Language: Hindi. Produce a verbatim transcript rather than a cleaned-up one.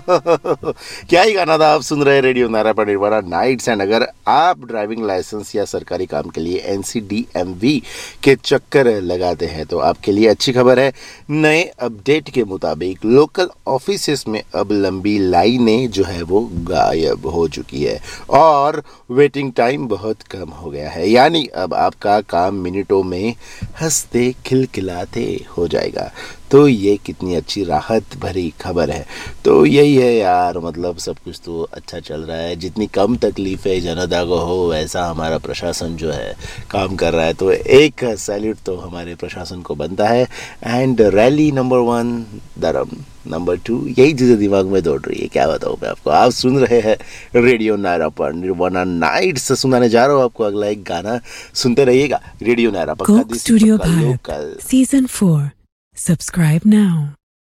क्या ही गाना था। आप सुन रहे रेडियो नारा पर निर्वाणा नाइट्स। एंड अगर आप ड्राइविंग लाइसेंस या सरकारी काम के लिए एनसीडीएमवी के चक्कर लगाते हैं तो आपके लिए अच्छी खबर है। नए अपडेट के मुताबिक लोकल ऑफिसेस में अब लंबी लाइनें जो है वो गायब हो चुकी है और वेटिंग टाइम बहुत कम हो गया है। यानी अब आपका काम मिनटों में हंसते खिलखिलाते हो जाएगा। तो ये कितनी अच्छी राहत भरी खबर है। तो यही है यार, मतलब सब कुछ तो अच्छा चल रहा है। जितनी कम तकलीफ़ें जनता को हो वैसा हमारा प्रशासन जो है काम कर रहा है। तो एक सैल्यूट तो हमारे प्रशासन को बनता है। एंड रैली नंबर वन धर्म नंबर टू, यही चीज़ें दिमाग में दौड़ रही है। क्या बताऊँ मैं आपको। आप सुन रहे हैं रेडियो नायरा पर निर्वाणा नाइट्स। सुनाने जा रहा हूँ आपको अगला एक गाना। सुनते रहिएगा रेडियो नायरा पर। Coke Studio Bharat, Season four. Subscribe now.